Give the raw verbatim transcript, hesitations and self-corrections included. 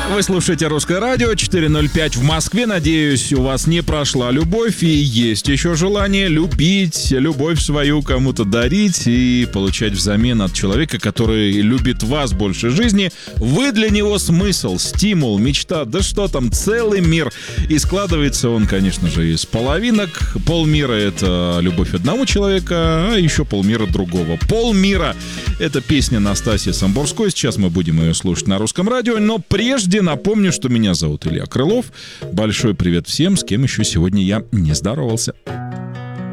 Вы слушаете «Русское радио», четыре ноль пять в Москве. Надеюсь, у вас не прошла любовь и есть еще желание любить, любовь свою кому-то дарить и получать взамен от человека, который любит вас больше жизни. Вы для него смысл, стимул, мечта, да что там, целый мир. И складывается он, конечно же, из половинок. Полмира — это любовь одного человека, а еще полмира другого. Полмира — это песня Настасьи Самбурской. Сейчас мы будем ее слушать на Русском радио, но прежде напомню, что меня зовут Илья Крылов. Большой привет всем, с кем еще сегодня я не здоровался.